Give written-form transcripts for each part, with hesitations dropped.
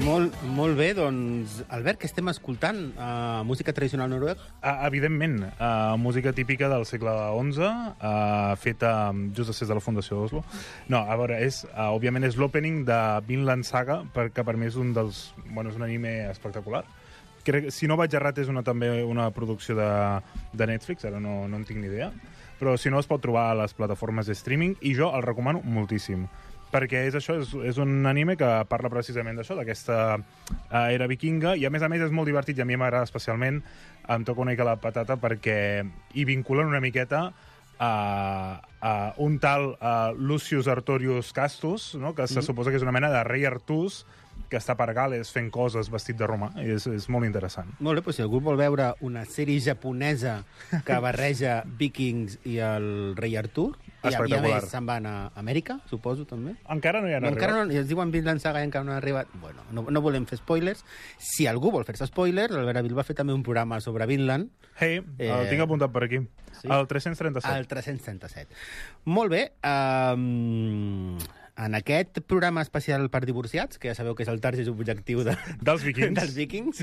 Molt bé, doncs, Albert, que estem escoltant? Música tradicional noruega? Evidentment, música típica del segle XI, feta just després de la fundació d'Oslo. No, a veure, òbviament és l'opening de Vinland Saga, que per mi és un anime espectacular. Crec, si no vaig errat, és també una producció de Netflix, ara no en tinc ni idea, però si no es pot trobar a les plataformes de streaming, i jo el recomano moltíssim, perquè és un anime que parla precisament d'això, d'aquesta era vikinga, i a més és molt divertit, i a mi m'agrada especialment, em toca una mica la patata, perquè hi vinculen una miqueta a un tal Lucius Artorius Castus, no? Que se suposa que és una mena de rei Artús que està per Gales fent coses vestit de romà, i és molt interessant. Molt bé, doncs si algú vol veure una sèrie japonesa que barreja vikings i el rei Artur, i a més se'n van a Amèrica, suposo, també. Encara no hi han arribat. Encara no, i ens diuen Vinland Saga i encara no han arribat. Bueno, no volem fer spoilers. Si algú vol fer-se spoilers, l'Albert Avil va fer també un programa sobre Vinland. Hey, el tinc apuntat per aquí. Sí? El 337. El 337. Molt bé. En aquest programa especial per divorciats, que ja sabeu que és el target objectiu dels vikings,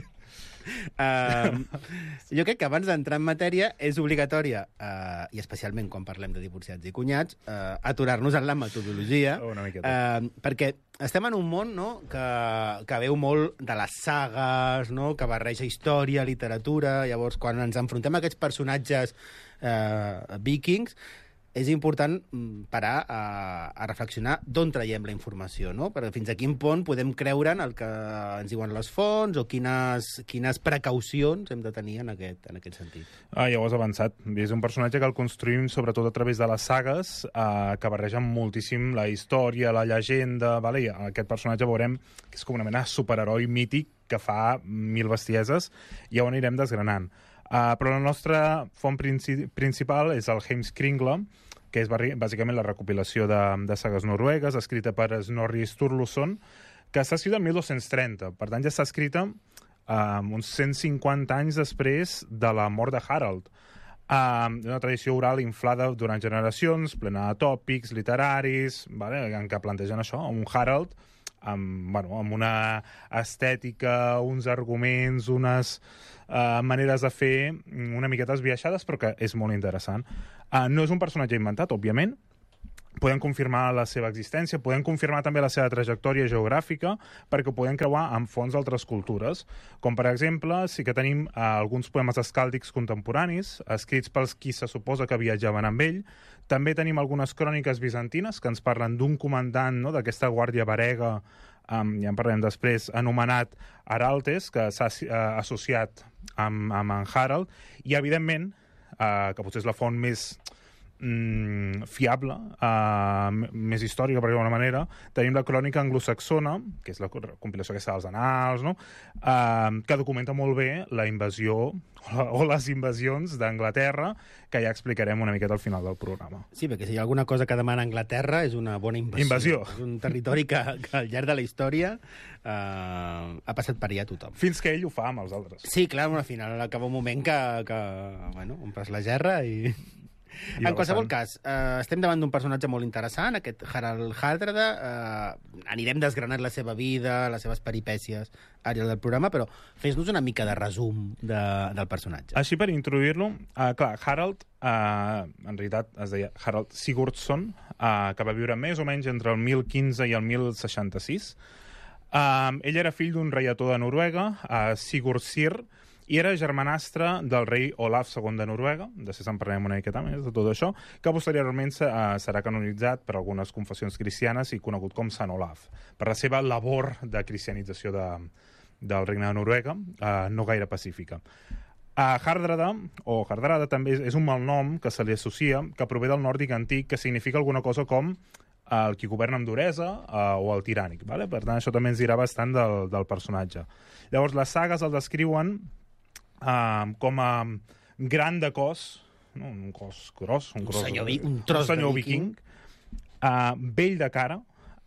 jo crec que abans d'entrar en matèria és obligatòria, i especialment quan parlem de divorciats i cunyats, aturar-nos en la metodologia, perquè estem en un món, no, que veu molt de les sagues, no, que barreja història, literatura. Llavors, quan ens enfrontem a aquests personatges vikings, és important parar a reflexionar d'on traiem la informació, no? Perquè fins a quin punt podem creure en el que ens diuen les fonts o quines precaucions hem de tenir en aquest sentit. Ja ho has avançat. És un personatge que el construïm sobretot a través de les sagues, que barregen moltíssim la història, la llegenda, vale? I aquest personatge veurem que és com una mena de superheroi mític que fa mil bestieses, i ja ho anirem desgranant. Però la nostra font principal és el Heimskringla, que és bàsicament la recopilació de sagues noruegues, escrita per Snorri Sturluson, que està escrita el 1230. Per tant, ja està escrita uns 150 anys després de la mort de Harald. Una tradició oral inflada durant generacions, plena de tòpics literaris, en què plantegen això, un Harald amb una estètica, uns arguments, unes maneres de fer una miqueta esbiaixades, però que és molt interessant. No és un personatge inventat, òbviament. Podem confirmar la seva existència, podem confirmar també la seva trajectòria geogràfica, perquè ho podem creuar amb fonts d'altres cultures, com per exemple sí que tenim alguns poemes escàldics contemporanis, escrits pels qui se suposa que viatjaven amb ell. També tenim algunes cròniques bizantines que ens parlen d'un comandant, no?, d'aquesta guàrdia varega, ja en parlem després, anomenat Araltes, que s'ha associat amb en Harald, i evidentment, que potser és la font més fiable, més històrica, per dir-ho d'alguna manera, tenim la crònica anglosaxona, que és la compilació aquesta dels annals, no?, que documenta molt bé la invasió o les invasions d'Anglaterra, que ja explicarem una miqueta al final del programa. Sí, perquè si hi ha alguna cosa que demana Anglaterra és una bona invasió. És un territori que al llarg de la història ha passat per allà tothom. Fins que ell ho fa amb els altres. Sí, clar, al final acaba un moment que omples la gerra i... En qualsevol cas, estem davant d'un personatge molt interessant, aquest Harald Hardrada. Anirem desgranant la seva vida, les seves peripècies al llarg del programa, però fes-nos una mica de resum del personatge. Així, per introduir-lo, clar, Harald, en realitat es deia Harald Sigurdsson, que va viure més o menys entre el 1015 i el 1066. Ell era fill d'un reietó de Noruega, Sigurdsir, i era germanastre del rei Olaf II de Noruega, després en parlarem una miqueta més de tot això, que posteriorment serà canonitzat per algunes confessions cristianes i conegut com Sant Olaf, per la seva labor de cristianització del regne de Noruega, no gaire pacífica. Hardrada, o Hardrada, també és un malnom que se li associa, que prové del nòrdic antic, que significa alguna cosa com el qui governa amb duresa o el tirànic. Vale? Per tant, això també ens dirà bastant del personatge. Llavors, les sagues el descriuen com a gran de cos, no? Un cos gros, un senyor viking, vell de cara,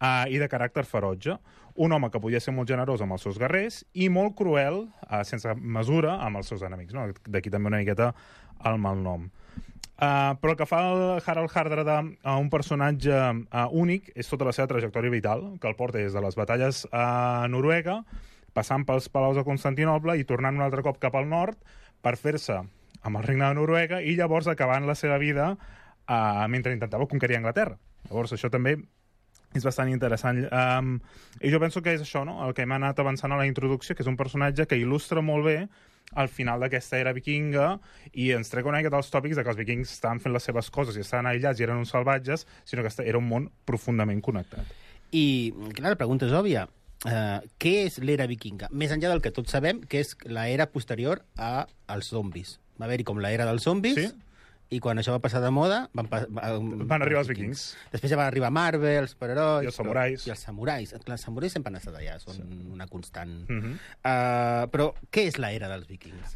i de caràcter ferotge. Un home que podia ser molt generós amb els seus guerrers i molt cruel, sense mesura, amb els seus enemics. No? D'aquí també una miqueta el malnom. Però el que fa el Harald Hardrada a un personatge únic és tota la seva trajectòria vital, que el porta des de les batalles a Noruega, passant pels palaus de Constantinoble i tornant un altre cop cap al nord per fer-se amb el regne de Noruega i llavors acabant la seva vida mentre intentava conquerir Anglaterra. Llavors això també és bastant interessant. I jo penso que és això, no? El que hem anat avançant a la introducció, que és un personatge que il·lustra molt bé al final d'aquesta era vikinga i ens trec una mica dels tòpics de que els vikings estaven fent les seves coses i estaven aïllats i eren uns salvatges, sinó que era un món profundament connectat. I, clar, la pregunta és òbvia. Què és l'era vikinga? Més enllà del que tots sabem, que és l'era posterior als zombis. Va haver-hi com l'era dels zombis, sí? I quan això va passar de moda van arribar els vikings. Després ja van arribar Marvel, els superherois... I els samurais. I els samurais. Clar, els samurais sempre han estat allà, són una constant. Però què és l'era dels vikings?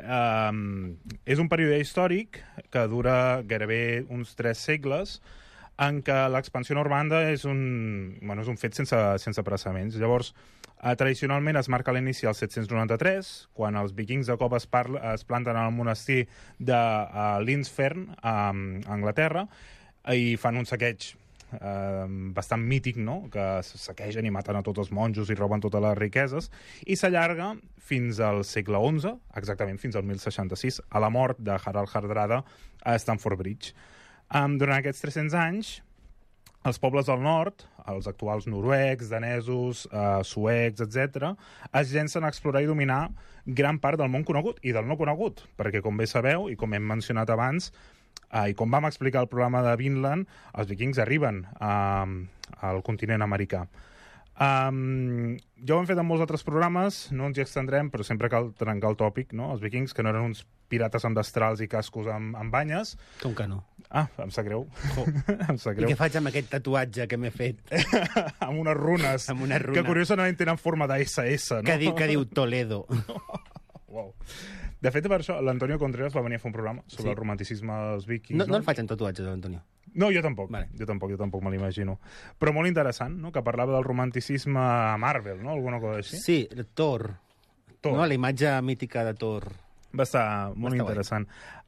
És un període històric que dura gairebé uns 3 segles, en què l'expansió normanda és un fet sense precedents. Llavors, tradicionalment es marca l'inici al 793, quan els vikings de cop es planten al monestir de Lindisfarne, a Anglaterra, i fan un saqueig bastant mític, no? Que saquegen i maten a tots els monjos i roben totes les riqueses, i s'allarga fins al segle XI, exactament fins al 1066, a la mort de Harald Hardrada a Stamford Bridge. Durant aquests 300 anys, els pobles del nord, els actuals noruecs, danesos, suecs, etc., es llencen a explorar i dominar gran part del món conegut i del no conegut, perquè, com bé sabeu, i com hem mencionat abans, i com vam explicar al programa de Vinland, els vikings arriben al continent americà. Ja ho hem fet en molts altres programes, no ens hi extendrem, però sempre cal trencar el tòpic, no? Els vikings, que no eren uns pirates amb destrals i cascos amb banyes. Com que no? Em sap greu. Em sap greu. I què faig amb aquest tatuatge que m'he fet? Amb unes runes. Amb una runa. Que curiosament tenen forma d'SS, no? Que diu Toledo. Wow. De fet, per això, l'Antonio Contreras va venir a fer un programa sobre el romanticisme dels vikings. No el faig en tatuatges, l'Antonio. No, jo tampoc. Vale. Jo tampoc me l'imagino. Però molt interessant, no?, que parlava del romanticisme a Marvel, no?, alguna cosa així. Sí, Thor. No? La imatge mítica de Thor. Va estar molt interessant.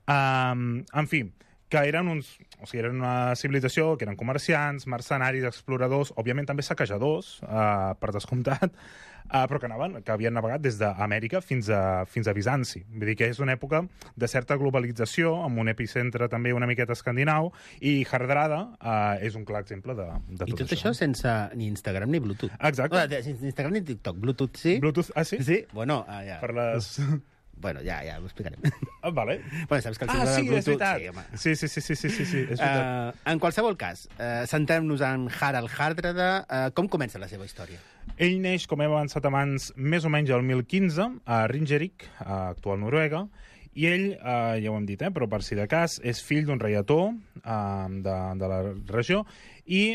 En fi, que eren eren una civilització, que eren comerciants, mercenaris, exploradors, òbviament també saquejadors, per descomptat, però que havien navegat des d'Amèrica fins a Bizanci. Vull dir que és una època de certa globalització, amb un epicentre també una miqueta escandinau, i Hardrada és un clar exemple de tot això. I tot això sense ni Instagram ni Bluetooth. Exacte. Sense Instagram ni TikTok. Bluetooth sí. Bluetooth, sí? Sí? Bueno, ja. Per les... Bueno, ja ho explicarem. Vale. Bueno, saps que el símbole del Bluetooth... Sí, és veritat. En qualsevol cas, centrem-nos en Harald Hardrada. Com comença la seva història? Ell neix, com hem avançat abans, més o menys el 1015, a Ringerike, a actual Noruega, i ell, ja ho hem dit, però per si de cas, és fill d'un reietó de la regió, i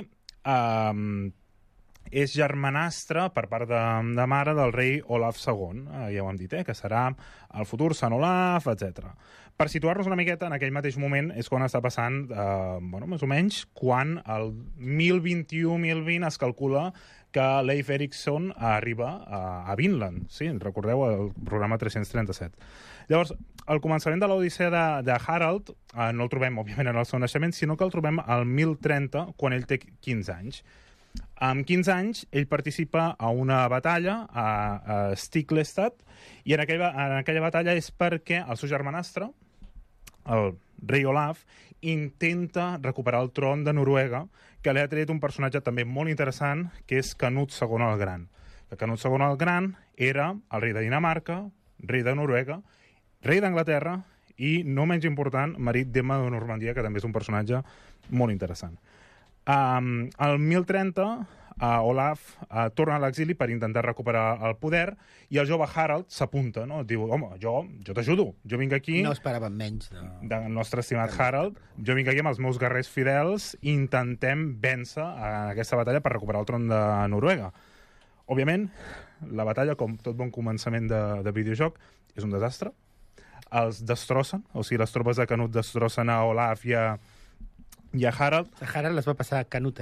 és germanastre per part de mare del rei Olaf II, ja ho hem dit, que serà el futur Sant Olaf, etc. Per situar-nos una miqueta, en aquell mateix moment és quan està passant, més o menys, quan el 1021-1020 es calcula que Leif Erikson arriba a Vinland. Sí, recordeu el programa 337. Llavors, el començament de l'odissea de Harald no el trobem, òbviament, en el seu naixement, sinó que el trobem al 1030, quan ell té 15 anys. Amb 15 anys, ell participa a una batalla a Stiklestad, i en aquella batalla és perquè el seu germanastre, el rei Olaf, intenta recuperar el tron de Noruega, que li ha tret un personatge també molt interessant, que és Canut II el Gran. Que Canut II el Gran era el rei de Dinamarca, rei de Noruega, rei d'Anglaterra i, no menys important, marit d'Emma de Normandia, que també és un personatge molt interessant. Al 1030, Olaf torna a l'exili per intentar recuperar el poder, i el jove Harald s'apunta, no? Diu, home, jo t'ajudo, jo vinc aquí... No esperàvem menys. Del nostre estimat Harald, jo vinc aquí amb els meus guerrers fidels i intentem vèncer en aquesta batalla per recuperar el tron de Noruega. Òbviament, la batalla, com tot bon començament de videojoc, és un desastre. Els destrossen, o sigui, les tropes de Canut destrossen a Olaf i a Harald. Harald les va passar canutes.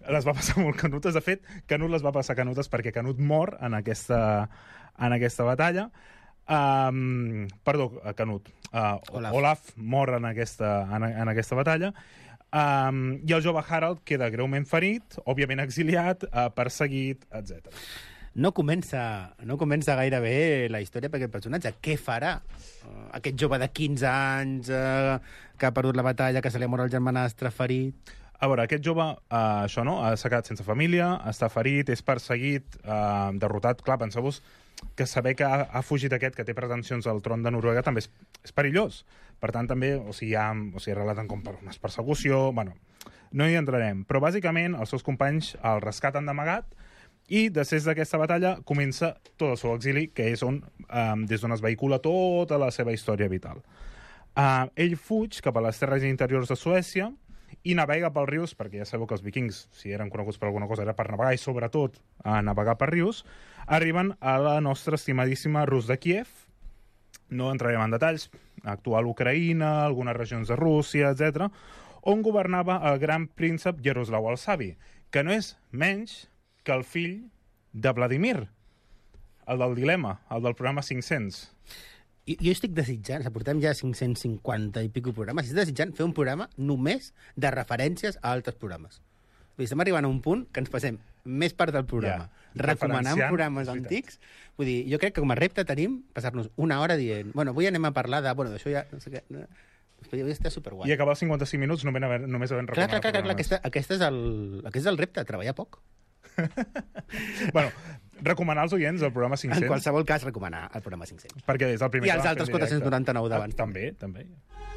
les va passar molt canutes. De fet, Canut les va passar canutes perquè Canut mor en aquesta batalla. Perdó, Canut. Olaf mor en aquesta batalla. I el jove Harald queda greument ferit, òbviament exiliat, perseguit, etc. No comença gaire bé la història per aquest personatge. Què farà? Aquest jove de 15 anys que ha perdut la batalla, que se li ha mort el germanastre, ferit... A veure, aquest jove, això no, s'ha quedat sense família, està ferit, és perseguit, derrotat. Clar, penseu-vos que saber que ha fugit aquest, que té pretensions al tron de Noruega, també és perillós. Per tant, també, relaten com per una persecució... Bueno, no hi entrarem. Però, bàsicament, els seus companys el rescaten d'amagat i, després d'aquesta batalla, comença tot el seu exili, que és des d'on es vehicula tota la seva història vital. Ell fuig cap a les terres interiors de Suècia i navega pels rius, perquè ja sabeu que els vikings, si eren coneguts per alguna cosa, era per navegar, i sobretot a navegar per rius. Arriben a la nostra estimadíssima Rus de Kíev. No entrarem en detalls. Actual Ucraïna, algunes regions de Rússia, etc., on governava el gran príncep Yaroslav el Savi, que no és menys que el fill de Vladimir, el del dilema, el del programa 500. Jo estic desitjant, portem ja 550 i pico programes, estic desitjant fer un programa només de referències a altres programes. Estem arribant a un punt que ens passem més part del programa recomanant programes antics. Vull dir, jo crec que com a repte tenim passar-nos una hora dient, bueno, avui anem a parlar d'això ja, no sé què... Podria estar superguai. I acabar els 55 minuts només havent recomanat programes. Clar, aquest és el repte, treballar poc. Bueno, recomanar als oients el programa 500. En qualsevol cas, recomanar el programa 500. Perquè és el primer. I els altres 499 d'abans. També.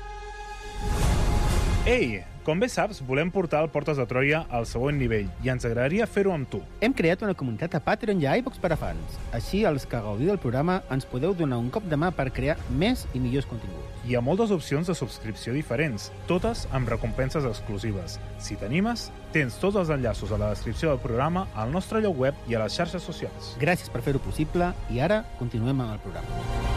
Ei, com bé saps, volem portar el Portes de Troia al següent nivell i ens agradaria fer-ho amb tu. Hem creat una comunitat a Patreon i a iVox per a fans. Així, els que gaudiu del programa ens podeu donar un cop de mà per crear més i millors continguts. Hi ha moltes opcions de subscripció diferents, totes amb recompenses exclusives. Si t'animes, tens tots els enllaços a la descripció del programa, al nostre lloc web i a les xarxes socials. Gràcies per fer-ho possible i ara continuem amb el programa.